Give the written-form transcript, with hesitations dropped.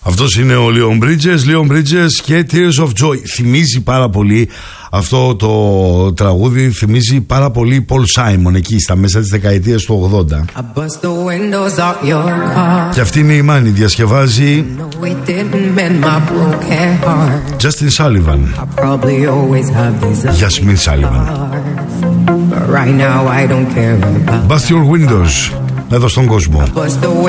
Αυτός είναι ο Leon Bridges και Tears of Joy. Θυμίζει πάρα πολύ αυτό το τραγούδι, θυμίζει πάρα πολύ Paul Simon εκεί στα μέσα της δεκαετίας του 80. Και αυτή είναι η Μάνη, διασκευάζει Justin Sullivan, Jasmine Sullivan. Bust your windows εδώ στον κόσμο.